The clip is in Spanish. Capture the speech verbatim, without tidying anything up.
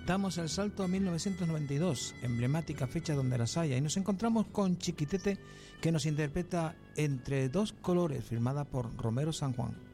Damos el salto a mil novecientos noventa y dos, emblemática fecha donde las haya, y nos encontramos con Chiquitete, que nos interpreta Entre dos colores, firmada por Romero San Juan.